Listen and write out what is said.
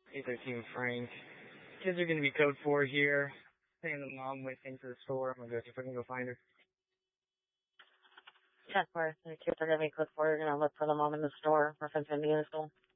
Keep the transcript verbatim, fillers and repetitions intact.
eight thirteen Frank. Kids are going to be code four here. Saying the mom went into the store. I'm going to go see if I can go find her. ten four. The kids are going to be code four. You're going to look for the mom in the store. Reference in the school.